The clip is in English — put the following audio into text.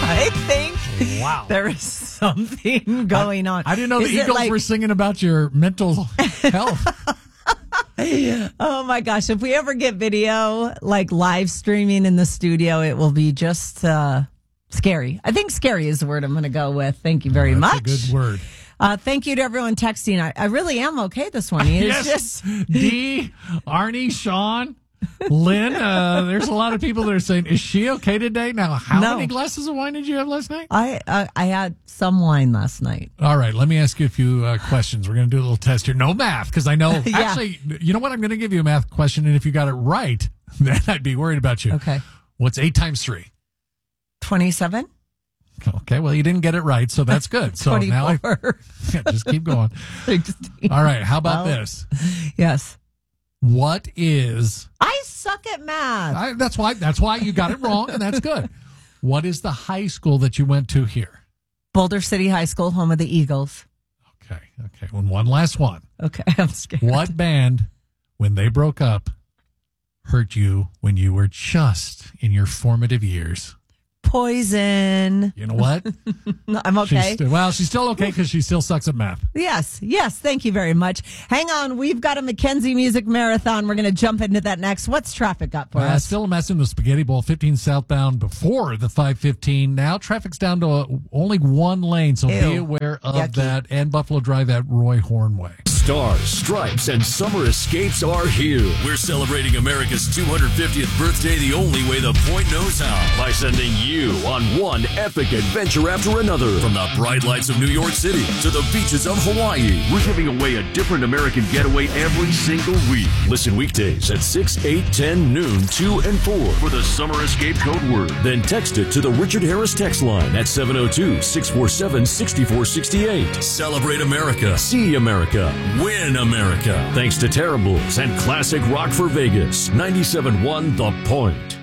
I think Wow. there is something going on. I didn't know the Is it Eagles were singing about your mental health. Oh my gosh. If we ever get video, like live streaming in the studio, it will be just scary. I think scary is the word I'm going to go with. Thank you very much. That's a good word. Thank you to everyone texting. I really am okay this morning. It's Yes. just Dee, Arnie, Sean, Lynn. There's a lot of people that are saying, is she okay today? Now, how No. many glasses of wine did you have last night? I had some wine last night. All right, let me ask you a few questions. We're going to do a little test here. No math, because I know. Yeah. Actually, you know what? I'm going to give you a math question, and if you got it right, then I'd be worried about you. Okay. What's 8 times 3? 27? Okay, well, you didn't get it right, so that's good. So 24. now, just keep going. 16. All right, how about this? Yes. What is... I suck at math. That's why you got it wrong, and that's good. What is the high school that you went to here? Boulder City High School, home of the Eagles. Okay. And one last one. Okay, I'm scared. What band, when they broke up, hurt you when you were just in your formative years? Poison. You know what? I'm okay. She's still okay because she still sucks at math. Yes. Thank you very much. Hang on. We've got a Mackenzie Music Marathon. We're going to jump into that next. What's traffic got for us? Still a mess in the Spaghetti Bowl, 15 southbound before the 515. Now traffic's down to only one lane, so be aware of Yucky. that. And Buffalo Drive at Roy Horn Way. Stars, stripes, and summer escapes are here. We're celebrating America's 250th birthday the only way the point knows how, by sending you on one epic adventure after another. From the bright lights of New York City to the beaches of Hawaii, we're giving away a different American getaway every single week. Listen weekdays at 6, 8, 10, noon, 2, and 4 for the summer escape code word. Then text it to the Richard Harris text line at 702-647-6468. Celebrate America. See America. Win America. Thanks to Terribles and Classic Rock for Vegas. 97.1 The Point.